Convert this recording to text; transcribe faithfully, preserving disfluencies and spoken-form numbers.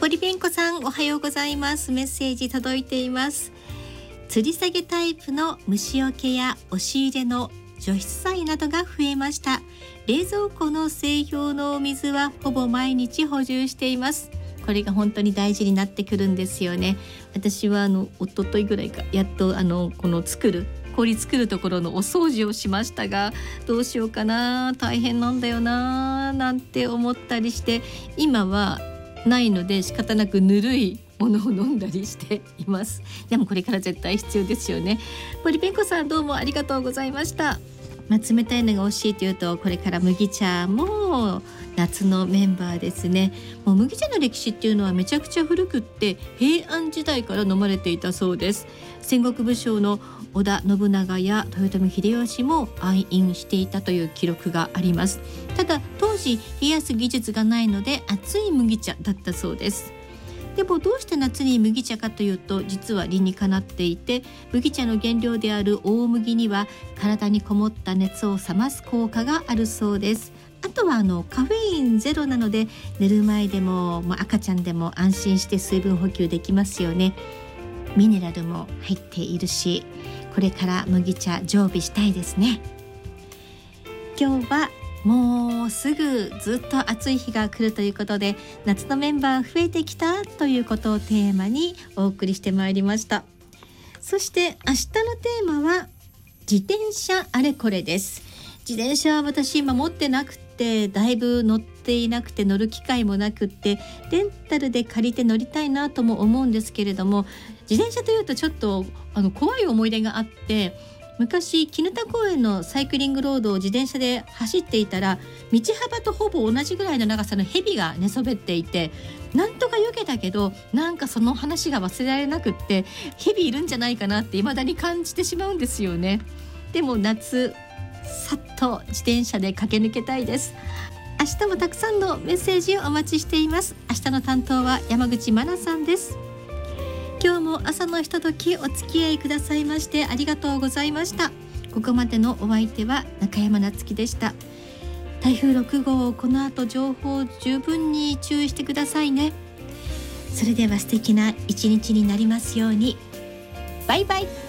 ポリペンコさん、おはようございます。メッセージ届いています。吊り下げタイプの虫除けや押し入れの除湿剤などが増えました。冷蔵庫の製氷のお水はほぼ毎日補充しています。これが本当に大事になってくるんですよね。私はあの一昨日ぐらいかやっとあのこの作る氷作るところのお掃除をしましたが、どうしようかな、大変なんだよななんて思ったりして、今はないので仕方なくぬるいものを飲んだりしています。でもこれから絶対必要ですよね。ポリペンコさん、どうもありがとうございました。まあ、冷たいのが欲しいというと、これから麦茶も夏のメンバーですね。もう麦茶の歴史っていうのはめちゃくちゃ古くって、平安時代から飲まれていたそうです。戦国武将の織田信長や豊臣秀吉も愛飲していたという記録があります。ただ当時冷やす技術がないので熱い麦茶だったそうです。でもどうして夏に麦茶かというと、実は理にかなっていて、麦茶の原料である大麦には体にこもった熱を冷ます効果があるそうです。あとはあのカフェインゼロなので、寝る前でも、まあ、赤ちゃんでも安心して水分補給できますよね。ミネラルも入っているし、これから麦茶常備したいですね。今日はもうすぐずっと暑い日が来るということで、夏のメンバー増えてきたということをテーマにお送りしてまいりました。そして明日のテーマは自転車あれこれです。自転車は私今持ってなくて、だいぶ乗っていなくて、乗る機会もなくって、レンタルで借りて乗りたいなとも思うんですけれども、自転車というとちょっとあの怖い思い出があって、昔絹田公園のサイクリングロードを自転車で走っていたら、道幅とほぼ同じぐらいの長さのヘビが寝そべっていて、なんとか避けたけど、なんかその話が忘れられなくって、ヘビいるんじゃないかなって未だに感じてしまうんですよね。でも夏さっと自転車で駆け抜けたいです。明日もたくさんのメッセージをお待ちしています。明日の担当は山口真奈さんです。今日も朝のひとときお付き合いくださいましてありがとうございました。ここまでのお相手は中山夏樹でした。台風ろく号、この後情報十分に注意してくださいね。それでは素敵な一日になりますように。バイバイ。